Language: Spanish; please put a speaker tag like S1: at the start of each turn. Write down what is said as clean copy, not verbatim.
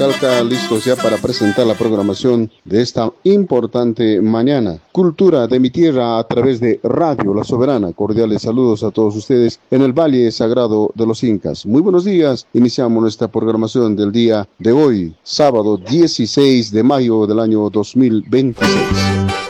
S1: Calca, listos ya para presentar la programación de esta importante mañana. Cultura de mi tierra a través de Radio La Soberana. Cordiales saludos a todos ustedes en el Valle Sagrado de los Incas. Muy buenos días. Iniciamos nuestra programación del día de hoy, sábado 16 de mayo del año 2026.